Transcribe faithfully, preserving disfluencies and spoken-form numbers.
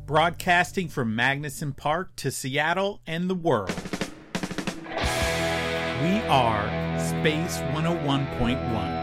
broadcasting from Magnuson Park to Seattle and the world. We are Space one oh one point one.